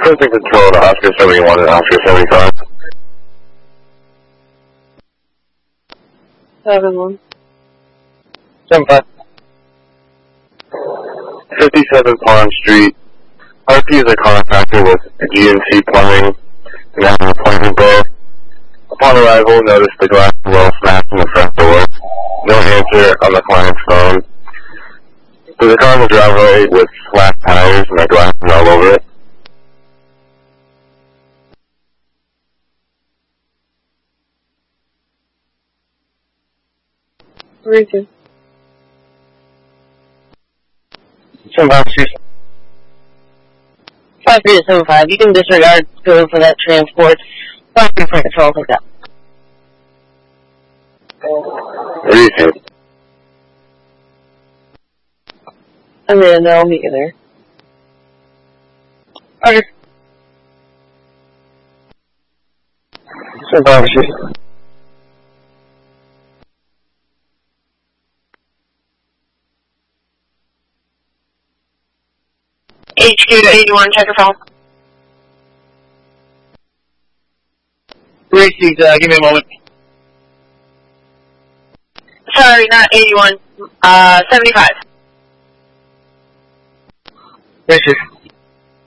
Cruising control to Oscar 71 and Oscar 75. 7-1. 7-5. 57 Pond Street. RP is a contractor with GNC Plumbing and has an appointment there. Upon arrival, noticed the glass well smashed in the front door. No answer on the client's phone. There's a car in the driveway with flat tires and the glass is all over it. Three, 2. 7-5, Chief. 5-3 to 7-5. You can disregard going for that transport. 5-3 for control, take that. What do you think? I'm in, I'll meet you there. Roger. 7-5, Chief. HQ to 81, check your phone. Reese's, give me a moment. Sorry, not 81. 75. Yes, Chief.